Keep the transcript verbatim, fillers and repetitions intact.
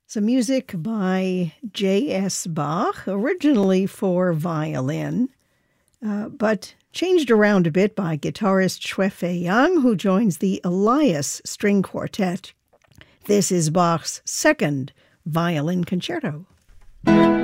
Some music by J S. Bach, originally for violin, uh, but changed around a bit by guitarist Xue Yang, who joins the Elias String Quartet. This is Bach's second violin concerto.